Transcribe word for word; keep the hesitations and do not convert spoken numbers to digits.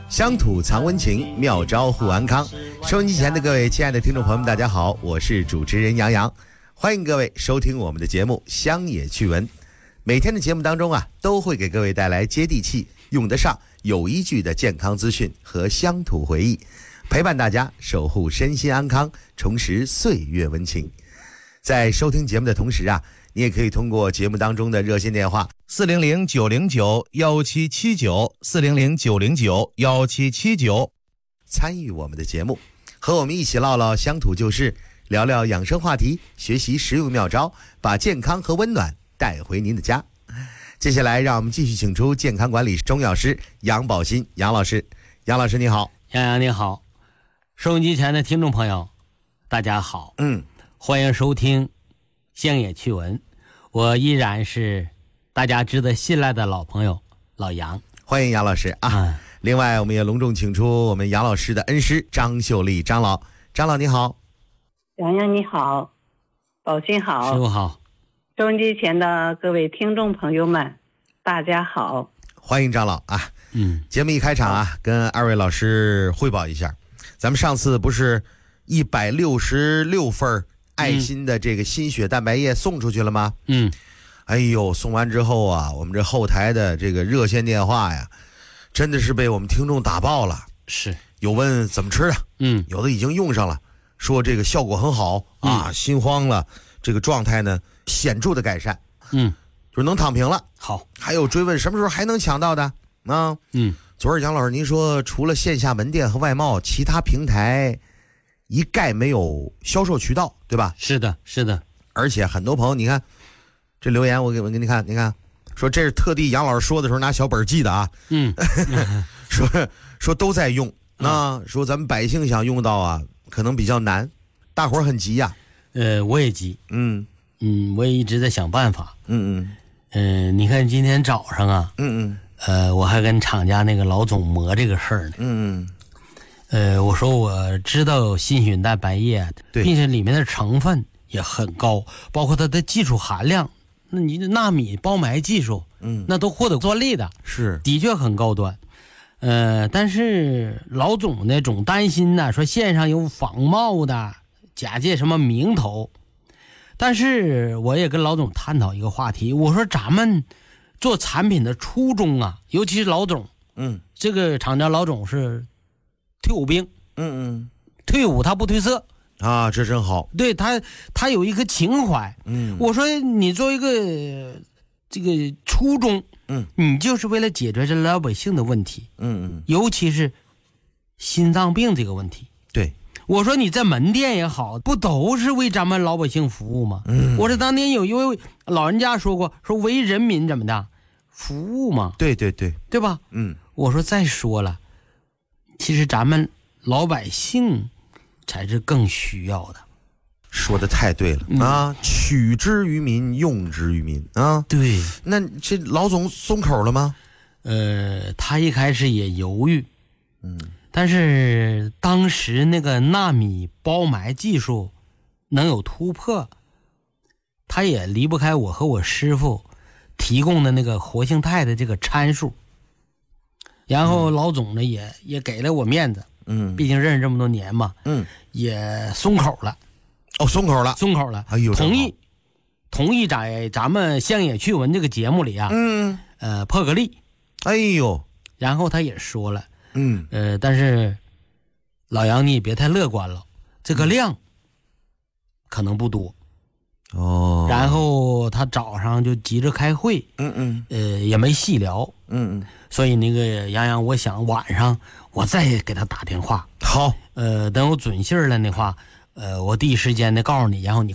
乡土藏温情，妙招护安康。收音机前的各位亲爱的听众朋友们，大家好，我是主持人杨洋，欢迎各位收听我们的节目《乡野趣闻》。每天的节目当中啊，都会给各位带来接地气、用得上、有依据的健康资讯和乡土回忆，陪伴大家守护身心安康，重拾岁月温情。在收听节目的同时啊，你也可以通过节目当中的热线电话四零零九零九幺七七九四零零九零九幺七七九参与我们的节目，和我们一起唠唠乡土旧事，聊聊养生话题，学习实用妙招，把健康和温暖带回您的家。接下来让我们继续请出健康管理中药师杨宝新杨老师。杨老师你好。 杨洋你好，收音机前的听众朋友大家好， 嗯， 欢迎收听乡野趣闻，我依然是大家值得信赖的老朋友老杨， 欢迎杨老师啊、嗯、另外我们也隆重请出我们杨老师的恩师张秀丽张老。张老你好。 杨洋你好，宝新好， 师傅好， 收音机前的各位听众朋友们大家好。 欢迎张老啊。 嗯， 节目一开场啊，跟二位老师汇报一下，咱们上次不是一百六十六份爱心的这个心血蛋白液送出去了吗？ 嗯， 哎呦，送完之后啊，我们这后台的这个热线电话呀，真的是被我们听众打爆了。 是，有有问怎么吃的， 嗯， 有的已经用上了，说这个效果很好啊， 嗯、 心慌了，这个状态呢显著的改善， 嗯， 就是能躺平了。 好， 还有追问什么时候还能抢到的啊？ 嗯， 昨儿杨老师您说，除了线下门店和外贸，其他平台一概没有销售渠道，对吧？ 是的，是的。 而且很多朋友，你看这留言，我给我给你看，你看说这是特地杨老师说的时候拿小本记的啊， 嗯， 说说都在用啊，说咱们百姓想用到啊，可能比较难，大伙儿很急呀、啊。 呃，我也急， 嗯嗯，我也一直在想办法。 嗯嗯嗯、呃，你看今天早上啊， 嗯嗯， 呃，我还跟厂家那个老总磨这个事儿呢。 嗯嗯，呃，我说我知道心血蛋白液， 对， 并且里面的成分也很高，包括它的技术含量，那你的纳米包埋技术， 嗯， 那都获得专利的， 是， 的确很高端。呃，但是老总呢总担心呢，说线上有仿冒的，假借什么名头。但是我也跟老总探讨一个话题，我说咱们做产品的初衷啊，尤其是老总， 嗯， 这个厂家老总是退伍兵， 嗯嗯， 退伍他不褪色啊，这真好。 对他，他有一颗情怀。 嗯， 我说你做一个这个初衷， 嗯， 你就是为了解决这老百姓的问题， 嗯嗯， 尤其是心脏病这个问题。 对， 我说你在门店也好，不都是为咱们老百姓服务吗？ 嗯， 我说当年有一位老人家说过，说为人民怎么的服务嘛， 对对对， 对吧？ 嗯， 我说再说了，其实咱们老百姓才是更需要的。 说的太对了、嗯、啊！取之于民，用之于民啊！ 对， 那这老总松口了吗？ 呃，他一开始也犹豫， 嗯， 但是当时那个纳米包埋技术能有突破，他也离不开我和我师傅提供的那个活性肽的这个参数。然后老总呢也也给了我面子， 嗯， 毕竟认识这么多年嘛， 嗯， 也松口了。 哦，松口了， 松口了， 哎呦， 同意，同意在咱们乡野趣闻这个节目里啊， 嗯， 呃，破个例， 哎呦， 然后他也说了， 嗯， 呃，但是老杨你也别太乐观了，这个量可能不多， 哦， 然后他早上就急着开会， 嗯嗯， 呃，也没细聊， 嗯嗯， 所以那个杨洋，我想晚上我再给他打电话， 好， 呃，等有准信儿了的话。呃，我第一时间的告诉你，然后你